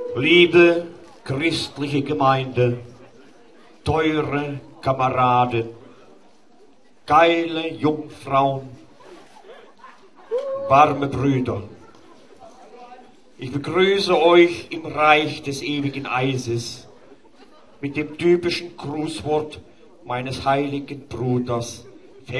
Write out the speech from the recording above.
Liebe christliche Gemeinde, teure Kameraden, geile Jungfrauen, warme Brüder. Ich begrüße euch im Reich des ewigen Eises mit dem typischen Grußwort meines heiligen Bruders